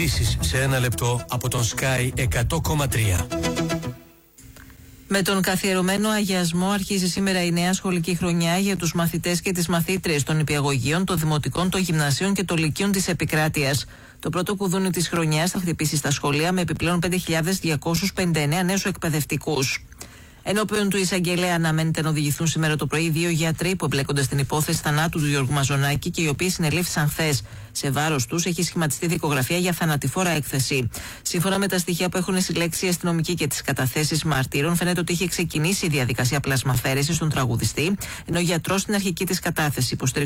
Ειδήσεις σε ένα λεπτό από τον Sky 100,3. Με τον καθιερωμένο αγιασμό αρχίζει σήμερα η νέα σχολική χρονιά για τους μαθητές και τις μαθήτριες των νηπιαγωγείων, των δημοτικών, των γυμνασίων και των λυκείων της επικράτειας. Το πρώτο κουδούνι της χρονιάς θα χτυπήσει στα σχολεία με επιπλέον 5.259 νέους εκπαιδευτικούς. Ενώπιον του εισαγγελέα αναμένεται να οδηγηθούν σήμερα το πρωί 2 γιατροί που εμπλέκονται στην υπόθεση θανάτου του Γιώργου Μαζονάκη και οι οποίοι συνελήφθησαν χθες. Σε βάρος τους έχει σχηματιστεί δικογραφία για θανατηφόρα έκθεση. Σύμφωνα με τα στοιχεία που έχουν συλλέξει οι αστυνομικοί και τις καταθέσεις μαρτύρων, φαίνεται ότι είχε ξεκινήσει η διαδικασία πλασμαφέρεσης στον τραγουδιστή, ενώ ο γιατρός στην αρχική της κατάθεση υποστήριξε